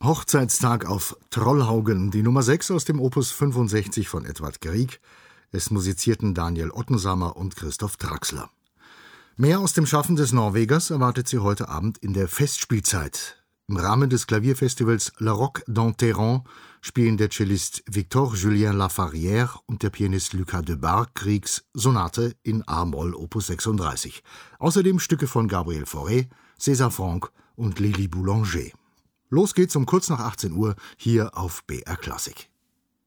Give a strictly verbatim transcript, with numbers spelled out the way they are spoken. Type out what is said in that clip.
Hochzeitstag auf Trollhaugen, die Nummer sechs aus dem Opus fünfundsechzig von Edvard Grieg. Es musizierten Daniel Ottensamer und Christoph Draxler. Mehr aus dem Schaffen des Norwegers erwartet Sie heute Abend in der Festspielzeit. Im Rahmen des Klavierfestivals La Roque d'Enterrand spielen der Cellist Victor-Julien Lafarrière und der Pianist Lucas Debargue Griegs Sonate in a-Moll Opus sechsunddreißig. Außerdem Stücke von Gabriel Fauré, César Franck und Lili Boulanger. Los geht's um kurz nach achtzehn Uhr hier auf B R Klassik.